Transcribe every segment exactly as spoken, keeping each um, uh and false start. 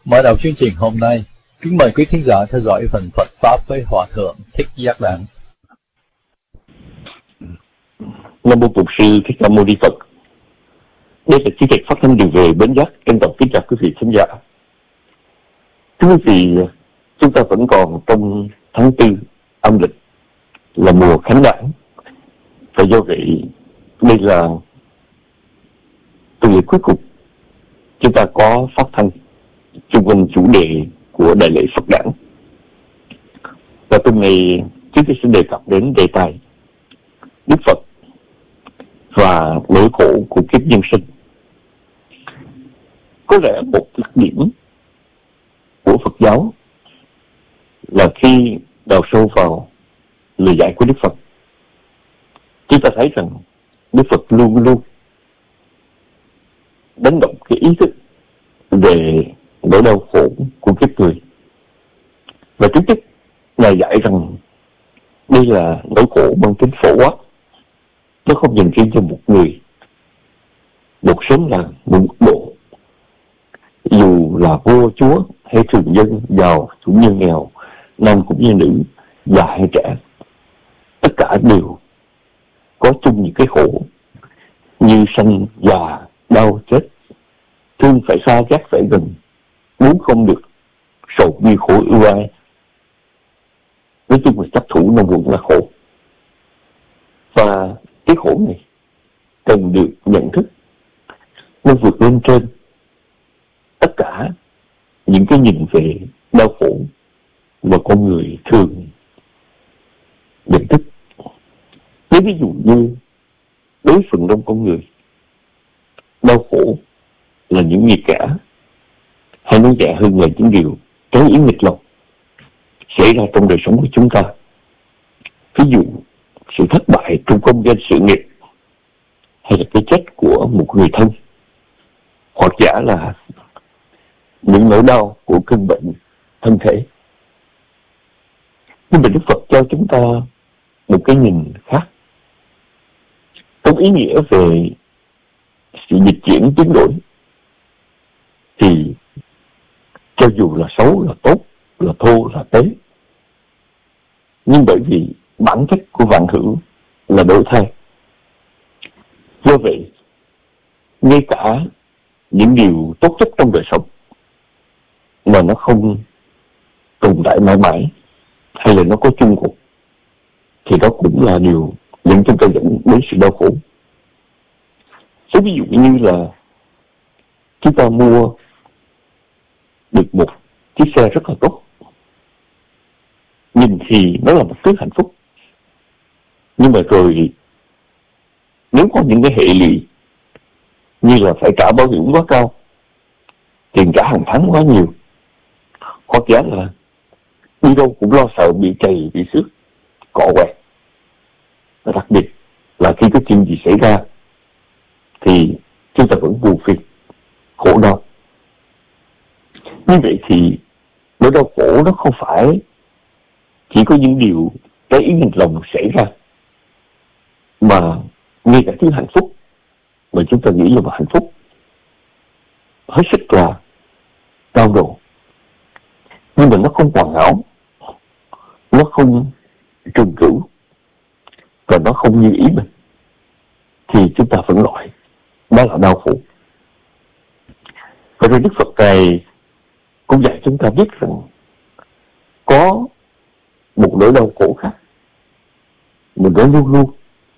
Mở đầu chương trình hôm nay, kính mời quý thính giả theo dõi phần Phật Pháp với Hòa Thượng Thích Giác Đản. Nam mô Bổn Sư Thích Ca Mâu Ni Phật. Đây là chương trình phát thanh đường về Bến Giác. Trân trọng kính chào quý vị khán giả. Thưa quý vị, chúng ta vẫn còn trong tháng tư âm lịch, là mùa khánh đản, và do vậy đây là tuần lễ cuối cùng chúng ta có phát thanh xung quanh chủ đề của đại lễ Phật đản. Và tuần này chúng tôi xin đề cập đến đề tài Đức Phật và nỗi khổ của kiếp nhân sinh. Có lẽ một đặc điểm của Phật giáo là khi đào sâu vào lời dạy của Đức Phật, chúng ta thấy rằng Đức Phật luôn luôn đánh động cái ý thức về nỗi đau khổ của kiếp người. Và trước nhất, Ngài dạy rằng đây là nỗi khổ mang tính phổ quát, nó không dành riêng cho một người, một sống là một độ. Dù là vua chúa hay thường dân, giàu cũng như nghèo, nam cũng như nữ, già hay trẻ, tất cả đều có chung những cái khổ như sanh, già, đau, chết, thương phải xa, ghét phải gần, muốn không được, sầu bi khổ ưu ai. Nói chung là chấp thủ nông quận là khổ. Và cái khổ này cần được nhận thức, nó vượt lên trên tất cả những cái nhìn về đau khổ mà con người thường nhận thức. Nếu ví dụ như đối phần đông con người, đau khổ là những nghiệt ngã, hay nói nhẹ hơn là những điều trái ý nghịch lòng xảy ra trong đời sống của chúng ta. Ví dụ sự thất bại trong công danh sự nghiệp, hay là cái chết của một người thân, hoặc giả là những nỗi đau của cơn bệnh thân thể. Nhưng mà Đức Phật cho chúng ta một cái nhìn khác, trong ý nghĩa về sự dịch chuyển biến đổi. Thì cho dù là xấu là tốt, là thô là tế, nhưng bởi vì bản chất của vạn hữu là đổi thay, do vậy ngay cả những điều tốt nhất trong đời sống mà nó không tồn tại mãi mãi, hay là nó có chung cuộc, thì đó cũng là điều dẫn chúng ta dẫn đến sự đau khổ. Số ví dụ như là chúng ta mua được một chiếc xe rất là tốt, nhìn thì nó là một thứ hạnh phúc, nhưng mà rồi nếu có những cái hệ lụy như là phải trả bảo hiểm quá cao, tiền trả hàng tháng quá nhiều, hoặc giả là đi đâu cũng lo sợ bị trầy, bị xước, cọ quẹt, và đặc biệt là khi có chuyện gì xảy ra thì chúng ta vẫn buồn phiền, khổ đau. Như vậy thì nỗi đau khổ nó không phải chỉ có những điều trái ý nghịch lòng xảy ra, mà ngay cả thứ hạnh phúc mà chúng ta nghĩ là một hạnh phúc hết sức là cao độ, nhưng mà nó không hoàn hảo, nó không trường cửu, và nó không như ý mình, thì chúng ta vẫn loại đó là đau khổ. Và rồi Đức Phật này cũng dạy chúng ta biết rằng có một nỗi đau khổ khác, một nỗi luôn luôn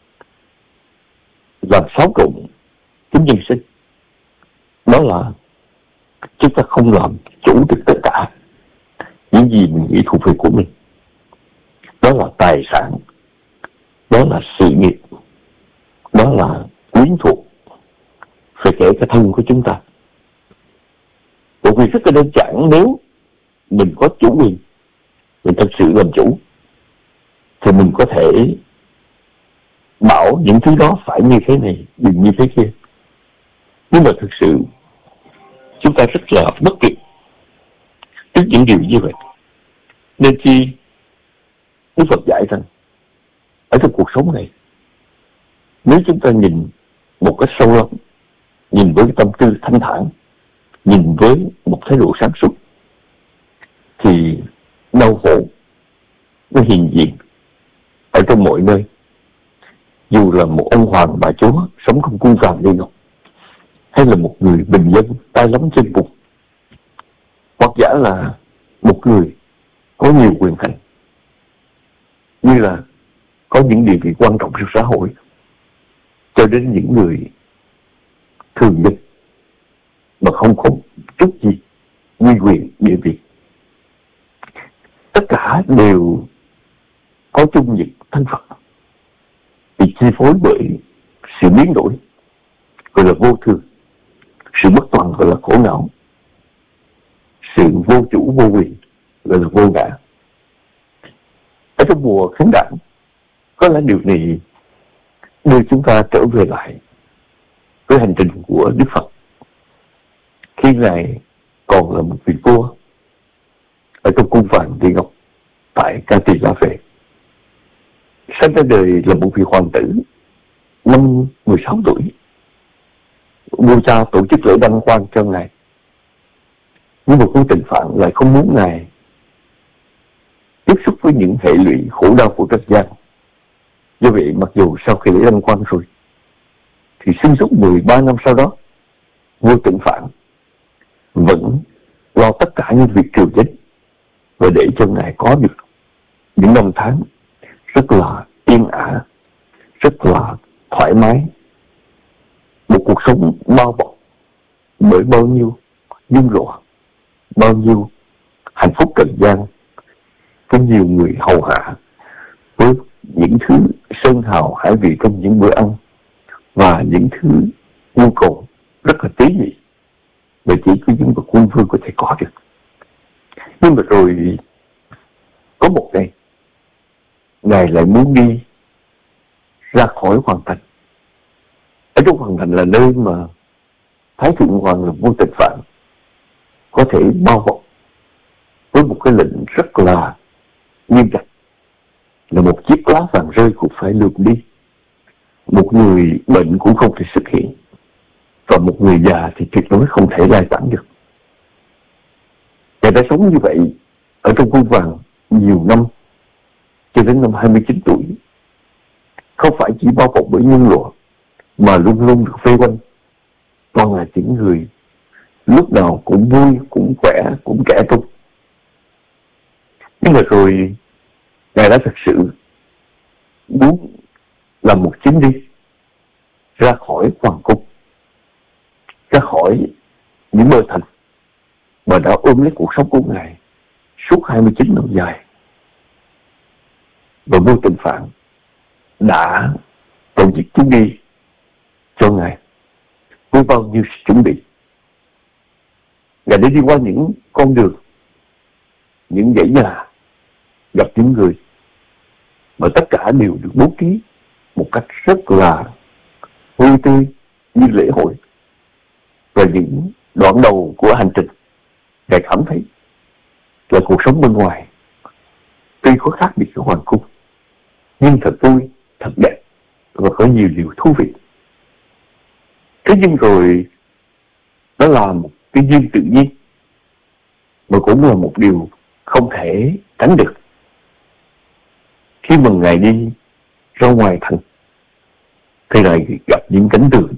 làm xáo trộn tính nhân sinh. Đó là chúng ta không làm chủ được tất cả những gì mình nghĩ thuộc về của mình. Đó là tài sản, đó là sự nghiệp, đó là quyến thuộc, phải kể cả thân của chúng ta. Bởi vì rất là đơn giản, nếu mình có chủ quyền, mình thật sự làm chủ, thì mình có thể bảo những thứ đó phải như thế này, đừng như thế kia. Nhưng mà thực sự chúng ta rất là bất kỳ trước những điều như vậy. Nên chi Đức Phật dạy rằng ở trong cuộc sống này, nếu chúng ta nhìn một cách sâu lắm, nhìn với tâm tư thanh thản, nhìn với một thái độ sáng suốt, thì đau khổ nó hiện diện ở trong mọi nơi. Dù là một ông hoàng bà chúa sống trong cung vàng đi ngọc, hay là một người bình dân tay lắm chân bùn, hoặc giả là một người có nhiều quyền hành, như là có những địa vị quan trọng trong xã hội, cho đến những người thường dân mà không có chút gì uy quyền địa vị, tất cả đều có chung những thân phận bị chi phối bởi sự biến đổi gọi là vô thường, sự bất toàn gọi là khổ não, sự vô chủ vô quyền gọi là vô ngã. Ở trong mùa khánh đản, có lẽ điều này đưa chúng ta trở về lại với hành trình của Đức Phật khi Ngài còn là một vị vua ở trong cung vàng địa ngọc tại Ca Tỳ La Vệ. Sinh ra đời là một vị hoàng tử năm mười sáu tuổi. Vua cha tổ chức lễ đăng quang cho Ngài, nhưng mà vua Tịnh Phạn lại không muốn Ngài tiếp xúc với những hệ lụy khổ đau của trần gian. Do vậy, mặc dù sau khi lễ đăng quang rồi, thì xuyên suốt mười ba năm sau đó, vua Tịnh Phạn vẫn lo tất cả những việc triều chính, và để cho Ngài có được những năm tháng rất là yên ả, rất là thoải mái, một cuộc sống bao bọc bởi bao nhiêu nhung lụa, bao nhiêu hạnh phúc trần gian, có nhiều người hầu hạ với những thứ sơn hào hải vị trong những bữa ăn, và những thứ nhu cầu rất là tế nhị mà chỉ có những bậc quân vương có thể có được. Nhưng mà rồi có một ngày, Ngài lại muốn đi ra khỏi hoàng thành. Ở trong hoàng thành là nơi mà Thái Thượng Hoàng là vua Tịnh Phạn có thể bao bọc với một cái lệnh rất là nghiêm ngặt, là một chiếc lá vàng rơi cũng phải lượm đi, một người bệnh cũng không thể xuất hiện, và một người già thì tuyệt đối không thể lai tản được. Ngài đã sống như vậy ở trong cung vàng nhiều năm, cho đến năm hai mươi chín tuổi, không phải chỉ bao bọc bởi nhung lụa, mà luôn luôn được vây quanh toàn là những người lúc nào cũng vui, cũng khỏe, cũng trẻ trung. Nhưng mà rồi Ngài đã thật sự muốn làm một chuyến đi ra khỏi hoàng cung, ra khỏi những bờ thành mà đã ôm lấy cuộc sống của Ngài suốt hai mươi chín năm dài. Và vua Tịnh Phạn đã tổ chức chuyến đi cho Ngài với bao nhiêu sự chuẩn bị. Ngài đã đi qua những con đường, những dãy nhà, gặp những người mà tất cả đều được bố trí một cách rất là vui tươi như lễ hội. Và những đoạn đầu của hành trình, Ngài cảm thấy là cuộc sống bên ngoài tuy có khác biệt với hoàng cung, nhưng thật vui, thật đẹp, và có nhiều điều thú vị. Thế nhưng rồi đó là một cái duyên tự nhiên, mà cũng là một điều không thể tránh được. Khi mà Ngài đi ra ngoài thành, thì lại gặp những cảnh tượng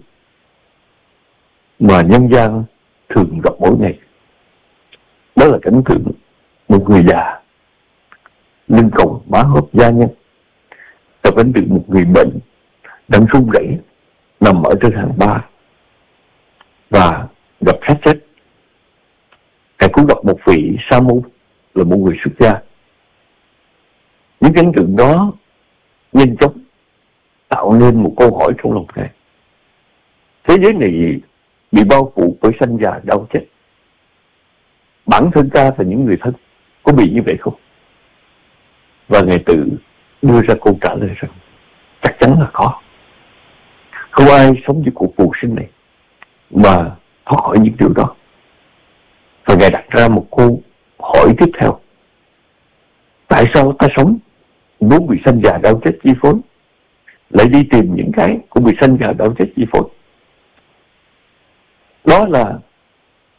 mà nhân gian thường gặp mỗi ngày. Đó là cảnh tượng một người già lưng còng má hớp da nhân, gặp cảnh tượng một người bệnh đang run rẩy nằm ở trên hàng ba, và gặp sát chết. Ngài cũng gặp một vị sa môn là một người xuất gia. Những cảnh tượng đó nhanh chóng tạo nên một câu hỏi trong lòng Ngài: thế giới này bị bao phủ bởi sanh già đau chết, bản thân ta và những người thân có bị như vậy không? Và Ngài tự đưa ra câu trả lời rằng chắc chắn là có. Không ai sống với cuộc phù sinh này mà thoát khỏi những điều đó. Và Ngài đặt ra một câu hỏi tiếp theo: tại sao ta sống muốn bị sanh già đau chết chi phối, lại đi tìm những cái cũng bị sanh già đau chết chi phối? Đó là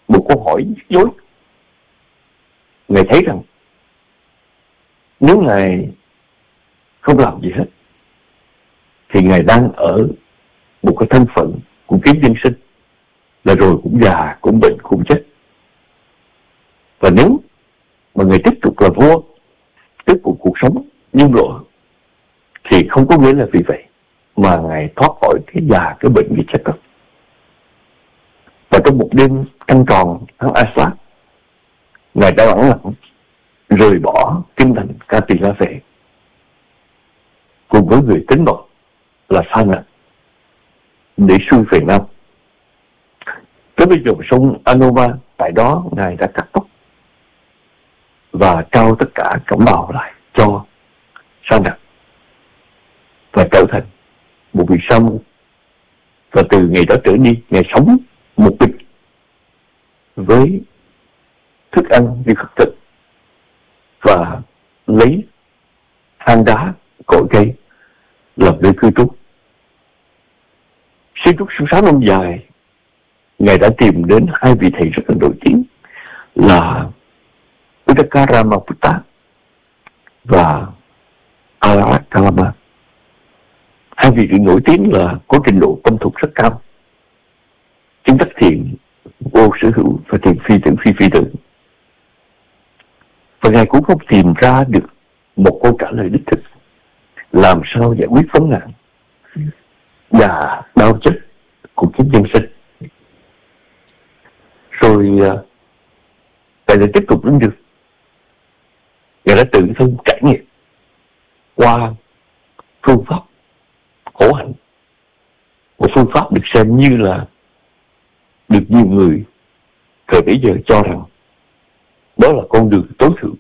một câu hỏi dối. Ngài thấy rằng nếu Ngài không làm gì hết thì Ngài đang ở một cái thân phận của kiếp nhân sinh, là rồi cũng già, cũng bệnh, cũng chết. Và nếu mà Ngài tiếp tục là vua, tiếp tục cuộc sống nhân loại, thì không có nghĩa là vì vậy mà Ngài thoát khỏi cái già, cái bệnh, cái chết đó. Và trong một đêm trăng tròn tháng Asa, Ngài đã lẳng lặng rời bỏ kinh thành Ca Tỳ La Vệ cùng với người tín đồ là Sa Nạ để xuôi về Nam. Tới bây giờ sông Anova, tại đó Ngài đã cắt tóc và trao tất cả cẩm bào lại cho Sa Nạ và trở thành một vị sa môn. Và từ ngày đó trở đi, Ngài sống một mình với thức ăn như khất thực và lấy than đá, cội cây làm nơi cư trú. Xuyên suốt sáu năm dài, Ngài đã tìm đến hai vị thầy rất là nổi tiếng là Udakaramaputta và Alakalama. Hai vị nổi tiếng là có trình độ tâm thuật rất cao, chứng đắc thiện vô sở hữu và thiện phi tưởng phi phi tưởng. Và Ngài cũng không tìm ra được một câu trả lời đích thực làm sao giải quyết vấn nạn và đau chết của kiếp nhân sinh. Rồi Ngài lại tiếp tục đến được. Ngài đã tự thân trải nghiệm qua phương pháp khổ hạnh, một phương pháp được xem như là được nhiều người thời bấy giờ cho rằng đó là con đường tối thượng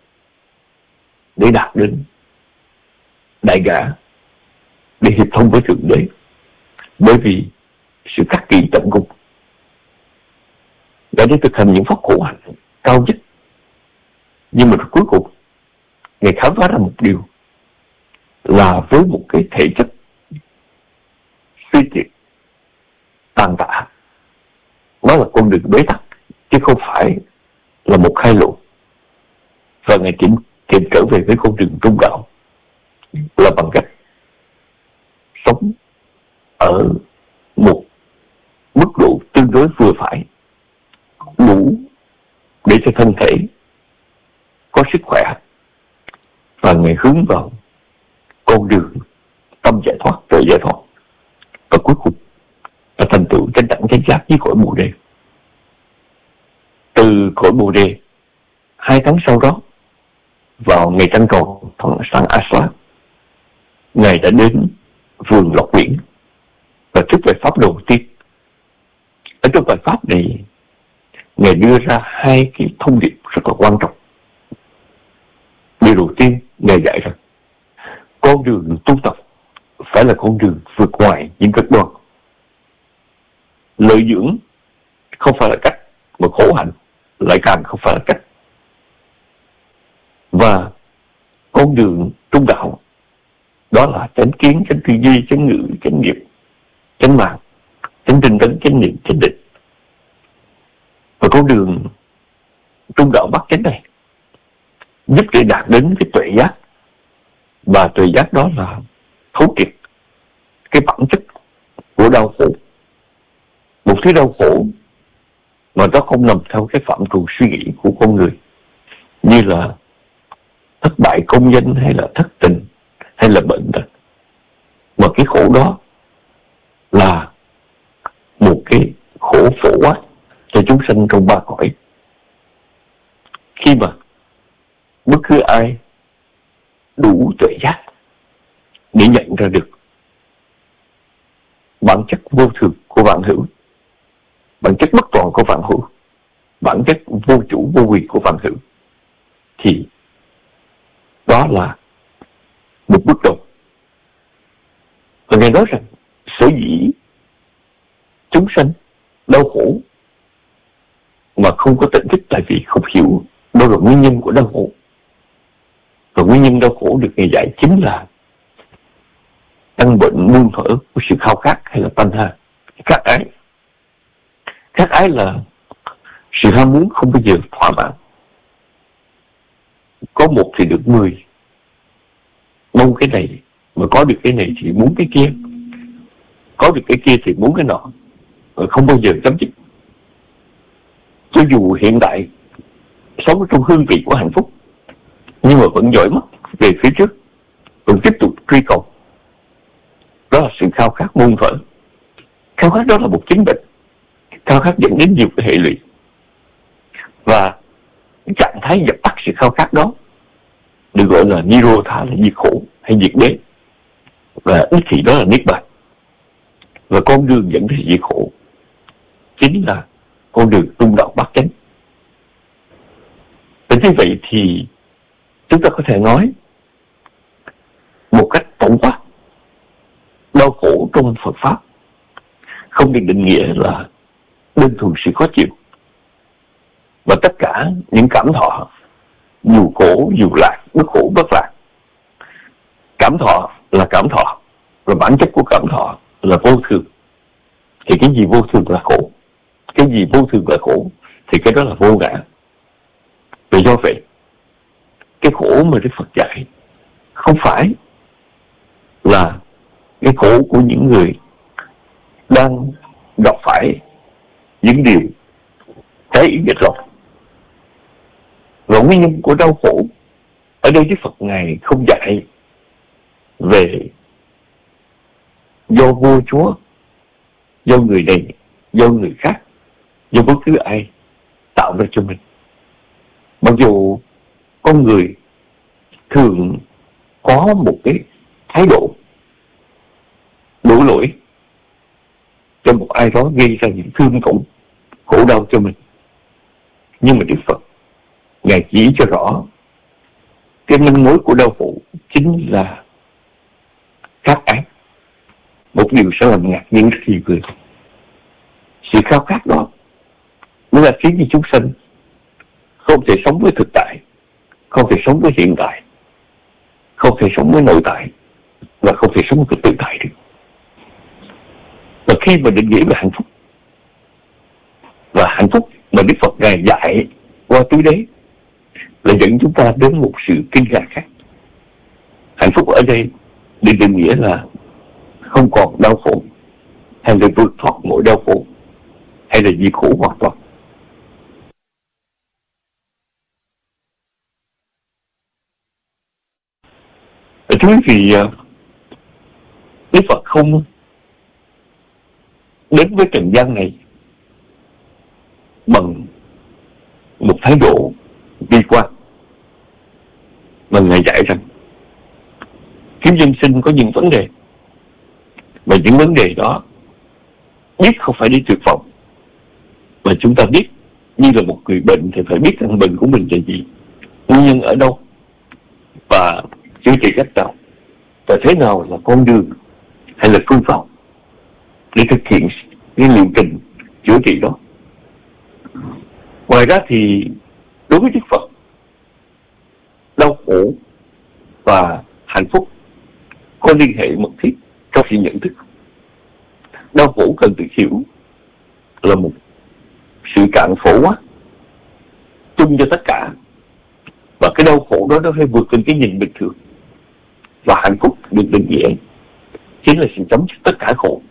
để đạt đến đại ngã, để hiệp thông với Thượng Đế, bởi vì sự khắc kỷ tận cùng đã để thực hành những pháp khổ hạnh cao nhất. Nhưng mà cuối cùng Ngài khám phá ra một điều là với một cái thể chất suy kiệt, tàn tạ, nó là con đường bế tắc chứ không phải là một khai lộ. Và Ngài tìm, tìm trở về với con đường trung đạo là bằng cách sống ở một mức độ tương đối vừa phải, đủ để cho thân thể có sức khỏe, và Ngài hướng vào con đường tâm giải thoát, tự giải thoát, và cuối cùng là thành tựu chánh đẳng chánh giác với cõi Bồ Đề. Từ cõi Bồ Đề, hai tháng sau đó, vào ngày trăng tròn tháng sáng Asa, Ngài đã đến vườn Lộc Biển và thuyết bài pháp đầu tiên. Ở trong bài pháp này, Ngài đưa ra hai cái thông điệp rất là quan trọng. Điều đầu tiên, Ngài dạy rằng con đường tu tập phải là con đường vượt ngoài những cực đoan. Lợi dưỡng không phải là cách, mà khổ hạnh lại càng không phải là cách. Và con đường trung đạo đó là chánh kiến, chánh tư duy, chánh ngữ, chánh nghiệp, chánh mạng, chánh tinh tấn, chánh niệm, chánh định. Và con đường trung đạo bát chánh này giúp để đạt đến cái tuệ giác, và tuệ giác đó là thấu triệt cái bản chất của đau khổ, một thứ đau khổ mà nó không nằm theo cái phạm trù suy nghĩ của con người, như là thất bại công danh hay là thất tình hay là bệnh tật, mà cái khổ đó là một cái khổ phổ quát cho chúng sanh trong ba cõi. Khi mà bất cứ ai đủ tuệ giác để nhận ra được bản chất vô thường của vạn hữu, bản chất bất toàn của vạn hữu, bản chất vô chủ vô quyền của vạn hữu, thì đó là một bước đầu. Và Ngài nói rằng sở dĩ chúng sanh đau khổ mà không có tỉnh thức, tại vì không hiểu đâu là nguyên nhân của đau khổ. Và nguyên nhân đau khổ được Ngài dạy chính là căn bệnh muôn thuở của sự khao khát hay là panha, khát ái. Khát ái là Sự ham muốn không bao giờ thỏa mãn. Có một thì được mười. Mong cái này mà có được cái này thì muốn cái kia, có được cái kia thì muốn cái nọ, không bao giờ chấm dứt. Cho dù hiện tại sống trong hương vị của hạnh phúc, nhưng mà vẫn dõi mắt về phía trước, vẫn tiếp tục truy cầu. Đó là sự khao khát muôn thuở. Khao khát đó là một chứng bệnh, khao khát dẫn đến nhiều cái hệ lụy. Và trạng thái dập tắt sự khao khát đó được gọi là Nirotha, là diệt khổ hay diệt đế, và ít thì đó là niết bàn. Và con đường dẫn đến diệt khổ chính là con đường tu đạo bát chánh. Và như vậy thì chúng ta có thể nói một cách tổng quát, đau khổ trong Phật Pháp không được định nghĩa là đơn thuần sự khó chịu, và tất cả những cảm thọ, dù khổ dù lạc, bất khổ bất lạc. Cảm thọ là cảm thọ, và bản chất của cảm thọ là vô thường. Thì cái gì vô thường là khổ, cái gì vô thường là khổ, thì cái đó là vô ngã. Vì do vậy, cái khổ mà Đức Phật dạy không phải là cái khổ của những người đang gặp phải những điều trái ý nghịch lòng. Và nguyên nhân của đau khổ ở đây Đức Phật Ngài không dạy về do vua chúa, do người này, do người khác, do bất cứ ai tạo ra cho mình. Mặc dù con người thường có một cái thái độ đổ lỗi cho một ai đó gây ra những thương tổn, khổ đau cho mình, nhưng mà Đức Phật Ngài chỉ cho rõ cái manh mối của đau khổ chính là khát ái. Một điều sẽ làm ngạc nhiên rất nhiều người. Sự khao khát đó nó là khiến cho chúng sanh không thể sống với thực tại, không thể sống với hiện tại, không thể sống với nội tại, và không thể sống với tự tại được. Và khi mà định nghĩa về hạnh phúc, và hạnh phúc mà Đức Phật Ngài dạy qua tứ đế, là dẫn chúng ta đến một sự kinh ngạc khác. Hạnh phúc ở đây được định nghĩa là không còn đau khổ, hay là vượt thoát mọi đau khổ, hay là diệt khổ hoàn toàn. Thứ vì Đức Phật không đến với trần gian này bằng một thái độ bi quan, mà Ngài dạy rằng kiếm nhân sinh có những vấn đề, và những vấn đề đó biết không phải đi tuyệt vọng, mà chúng ta biết như là một người bệnh thì phải biết rằng bệnh của mình là gì, nguyên nhân ở đâu, và chữa trị cách nào, và thế nào là con đường hay là phương pháp để thực hiện cái liệu trình chữa trị đó. Ngoài ra thì đối với Đức Phật, đau khổ và hạnh phúc có liên hệ mật thiết trong sự nhận thức. Đau khổ cần được hiểu là một sự cạn phổ quá chung cho tất cả, và cái đau khổ đó nó hơi vượt lên cái nhìn bình thường. Và hạnh phúc được định nghĩa chính là sự chấm dứt tất cả khổ.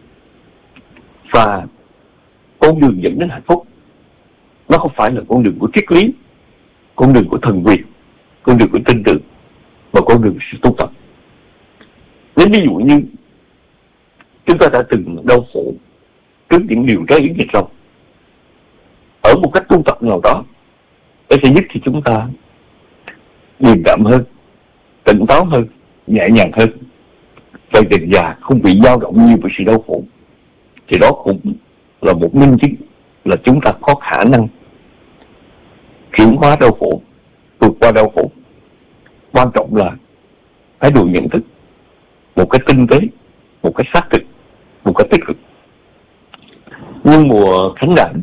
Và con đường dẫn đến hạnh phúc nó không phải là con đường của triết lý, con đường của thần quyền, con đường của tin tưởng, mà con đường của sự tu tập. Nếu ví dụ như chúng ta đã từng đau khổ trước những điều trái ý nghịch lòng, ở một cách tu tập nào đó, nó sẽ giúp thì chúng ta điềm đạm hơn, tỉnh táo hơn, nhẹ nhàng hơn, và dần dà không bị dao động nhiều với sự đau khổ. Thì đó cũng là một minh chứng là chúng ta có khả năng chuyển hóa đau khổ, vượt qua đau khổ. Quan trọng là thái độ nhận thức một cách tinh tế, một cách xác thực, một cách tích cực. Nhưng mùa khánh đản,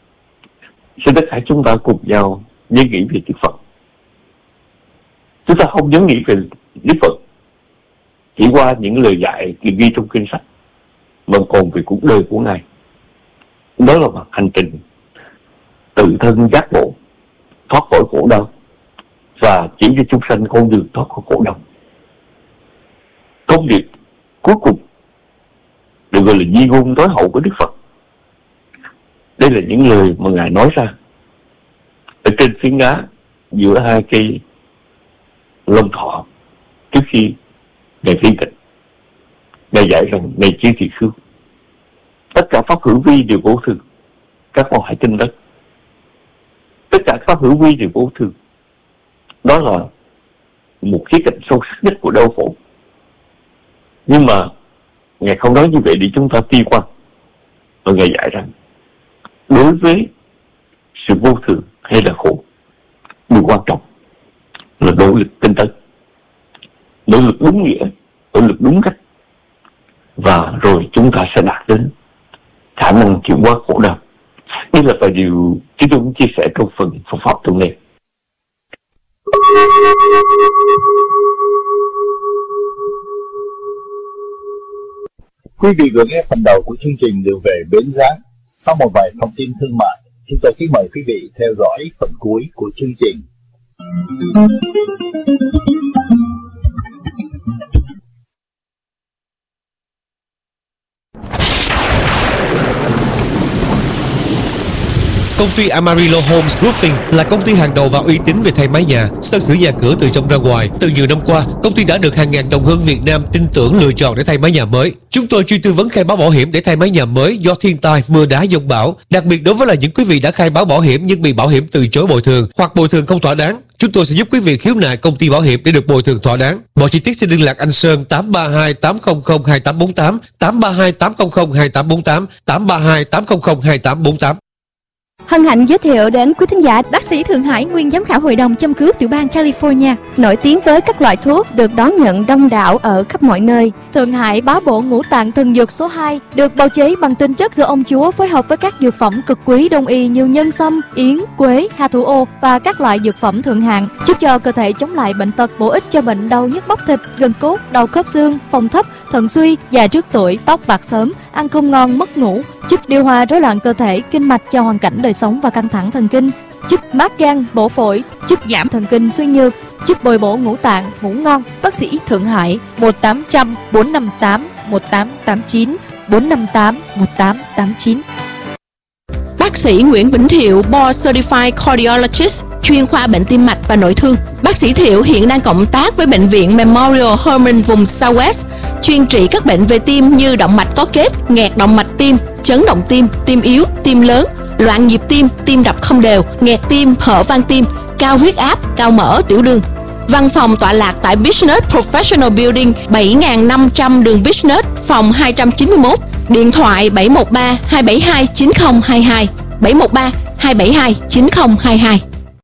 xin tất cả chúng ta cùng nhau nhớ nghĩ về Đức Phật. Chúng ta không nhớ nghĩ về Đức Phật chỉ qua những lời dạy được ghi trong kinh sách, mà còn về cuộc đời của Ngài. Đó là một hành trình từ tự thân giác ngộ, thoát khỏi khổ đau và chỉ cho chúng sanh con đường thoát khỏi khổ đau. Công việc cuối cùng được gọi là di ngôn tối hậu của Đức Phật. Đây là những lời mà Ngài nói ra ở trên phiến đá giữa hai cây long thọ trước khi Ngài phi tịch. Ngài dạy rằng: này chư tỳ khưu, tất cả pháp hữu vi đều vô thường, các con hãy tin đất. Tất cả pháp hữu vi đều vô thường. Đó là một khía cạnh sâu sắc nhất của đau khổ. Nhưng mà Ngài không nói như vậy để chúng ta ti quan, và Ngài dạy rằng đối với sự vô thường hay là khổ, điều quan trọng là nỗ lực tinh tấn, nỗ lực đúng nghĩa, nỗ lực đúng cách, và rồi chúng ta sẽ đạt đến khả năng chịu qua khổ đau. Đây là vài điều chúng tôi cũng chia sẻ trong phần Phật pháp tuần này. Quý vị vừa nghe phần đầu của chương trình Đường về Bến Giác. Sau một vài thông tin thương mại, chúng tôi kính mời quý vị theo dõi phần cuối của chương trình. Công ty Amarillo Homes Roofing là công ty hàng đầu và uy tín về thay mái nhà, sơn sửa nhà cửa từ trong ra ngoài. Từ nhiều năm qua, công ty đã được hàng ngàn đồng hương Việt Nam tin tưởng lựa chọn để thay mái nhà mới. Chúng tôi chuyên tư vấn khai báo bảo hiểm để thay mái nhà mới do thiên tai, mưa đá, dông bão. Đặc biệt đối với là những quý vị đã khai báo bảo hiểm nhưng bị bảo hiểm từ chối bồi thường hoặc bồi thường không thỏa đáng, chúng tôi sẽ giúp quý vị khiếu nại công ty bảo hiểm để được bồi thường thỏa đáng. Mọi chi tiết xin liên lạc anh Sơn tám ba hai tám không không hai tám bốn tám, tám ba hai tám không không hai tám bốn tám, tám ba hai tám không không hai tám bốn tám. Hân hạnh giới thiệu đến quý thính giả bác sĩ Thượng Hải, nguyên giám khảo hội đồng châm cứu tiểu bang California, nổi tiếng với các loại thuốc được đón nhận đông đảo ở khắp mọi nơi. Thượng Hải bá bộ ngũ tạng thần dược số hai, được bào chế bằng tinh chất do ông chúa phối hợp với các dược phẩm cực quý đông y như nhân sâm, yến, quế, hà thủ ô và các loại dược phẩm thượng hạng, giúp cho cơ thể chống lại bệnh tật, bổ ích cho bệnh đau nhức bắp thịt, gân cốt, đau khớp xương, phòng thấp, thận suy, già trước tuổi, tóc bạc sớm, ăn không ngon, mất ngủ, giúp điều hòa rối loạn cơ thể, kinh mạch cho hoàn cảnh đời sống và căng thẳng thần kinh, giúp mát gan, bổ phổi, giúp giảm thần kinh suy nhược, giúp bồi bổ ngũ tạng, ngủ ngon. Bác sĩ Thượng Hải một tám không không bốn năm tám một tám tám chín bốn năm tám một tám tám chín. Bác sĩ Nguyễn Vĩnh Thiệu, Board Certified Cardiologist, chuyên khoa bệnh tim mạch và nội thương. Bác sĩ Thiệu hiện đang cộng tác với bệnh viện Memorial Hermann vùng Southwest, chuyên trị các bệnh về tim như động mạch có kết, nghẹt động mạch tim, chấn động tim, tim yếu, tim lớn, loạn nhịp tim, tim đập không đều, nghẹt tim, hở van tim, cao huyết áp, cao mỡ, tiểu đường. Văn phòng tọa lạc tại Business Professional Building bảy nghìn năm trăm đường Business, phòng hai trăm chín mươi mốt. Điện thoại bảy một ba hai bảy hai chín không hai hai, bảy một ba hai bảy hai chín không hai hai.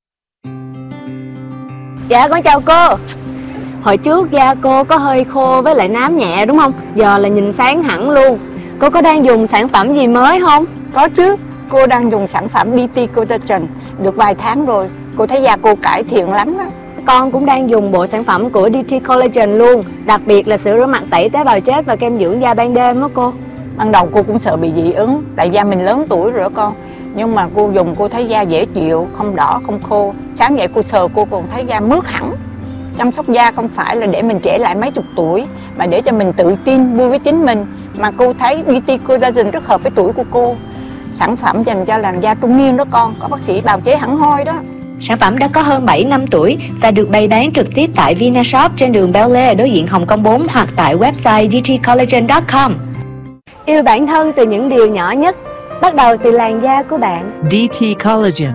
Dạ con chào cô. Hồi trước da cô có hơi khô với lại nám nhẹ đúng không? Giờ là nhìn sáng hẳn luôn. Cô có đang dùng sản phẩm gì mới không? Có chứ, cô đang dùng sản phẩm đê tê Collagen được vài tháng rồi. Cô thấy da cô cải thiện lắm đó. Con cũng đang dùng bộ sản phẩm của đê tê Collagen luôn. Đặc biệt là sữa rửa mặt tẩy tế bào chết và kem dưỡng da ban đêm đó cô. Ban đầu cô cũng sợ bị dị ứng, tại da mình lớn tuổi rồi đó con. Nhưng mà cô dùng cô thấy da dễ chịu, không đỏ, không khô. Sáng dậy cô sờ cô còn thấy da mướt hẳn. Chăm sóc da không phải là để mình trẻ lại mấy chục tuổi, mà để cho mình tự tin, vui với chính mình. Mà cô thấy đê tê Collagen rất hợp với tuổi của cô. Sản phẩm dành cho làn da trung niên đó con, có bác sĩ bào chế hẳn hoi đó. Sản phẩm đã có hơn bảy năm tuổi và được bày bán trực tiếp tại Vinashop trên đường Bel Air đối diện Hồng Kông bốn hoặc tại website d t collagen chấm com. Yêu bản thân từ những điều nhỏ nhất, bắt đầu từ làn da của bạn. đê tê Collagen.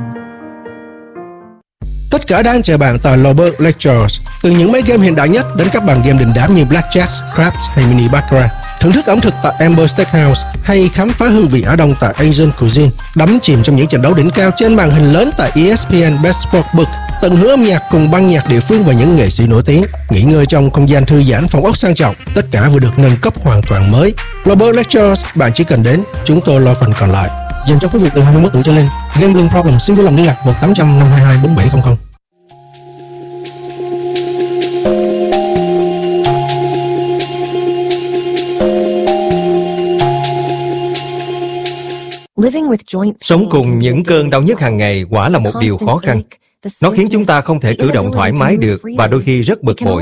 Tất cả đang chờ bạn tại Lober Lectures. Từ những máy game hiện đại nhất đến các bàn game đình đám như Blackjack, Craps hay Mini Baccarat. Thưởng thức ẩm thực tại Amber Steakhouse hay khám phá hương vị Á Đông tại Asian Cuisine. Đắm chìm trong những trận đấu đỉnh cao trên màn hình lớn tại e ét pê en Best Sportsbook. Tận hưởng âm nhạc cùng ban nhạc địa phương và những nghệ sĩ nổi tiếng. Nghỉ ngơi trong không gian thư giãn, phòng ốc sang trọng. Tất cả vừa được nâng cấp hoàn toàn mới. Lober Lectures, bạn chỉ cần đến, chúng tôi lo phần còn lại. Dành cho quý vị từ hai mươi mốt tuổi trở lên. Gambling problem xin vui lòng liên lạc một tám trăm năm hai hai bốn bảy không không. Sống cùng những cơn đau nhức hàng ngày quả là một điều khó khăn. Nó khiến chúng ta không thể cử động thoải mái được và đôi khi rất bực bội.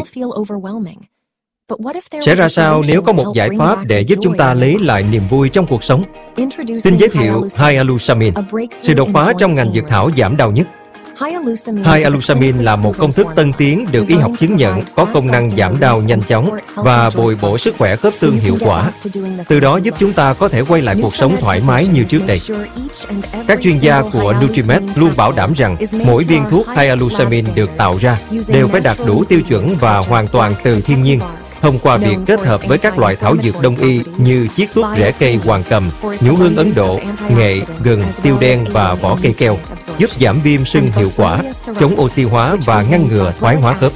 Sẽ ra sao nếu có một giải pháp để giúp chúng ta lấy lại niềm vui trong cuộc sống? Xin giới thiệu Hyaluronic, sự đột phá trong ngành dược thảo giảm đau nhức. Hyaluronic là một công thức tân tiến được y học chứng nhận có công năng giảm đau nhanh chóng và bồi bổ sức khỏe khớp xương hiệu quả. Từ đó giúp chúng ta có thể quay lại cuộc sống thoải mái như trước đây. Các chuyên gia của Nutrimed luôn bảo đảm rằng mỗi viên thuốc Hyaluronic được tạo ra đều phải đạt đủ tiêu chuẩn và hoàn toàn từ thiên nhiên, thông qua việc kết hợp với các loại thảo dược đông y như chiết xuất rễ cây hoàng cầm, nhũ hương Ấn Độ, nghệ, gừng, tiêu đen và vỏ cây keo, giúp giảm viêm sưng hiệu quả, chống oxy hóa và ngăn ngừa thoái hóa khớp.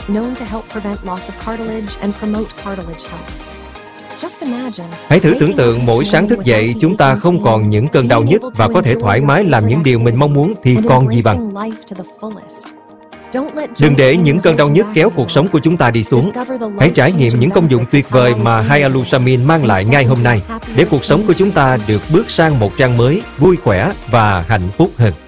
Hãy thử tưởng tượng mỗi sáng thức dậy chúng ta không còn những cơn đau nhức và có thể thoải mái làm những điều mình mong muốn thì còn gì bằng. Đừng để những cơn đau nhức kéo cuộc sống của chúng ta đi xuống. Hãy trải nghiệm những công dụng tuyệt vời mà Hyaluronic mang lại ngay hôm nay để cuộc sống của chúng ta được bước sang một trang mới, vui khỏe và hạnh phúc hơn.